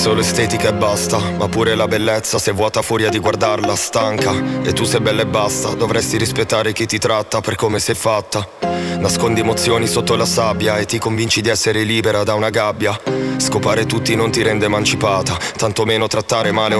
solo estetica e basta, ma pure la bellezza se vuota furia di guardarla stanca. E tu sei bella e basta, dovresti rispettare chi ti tratta per come sei fatta. Nascondi emozioni sotto la sabbia e ti convinci di essere libera da una gabbia. Scopare tutti non ti rende emancipata, tantomeno trattare male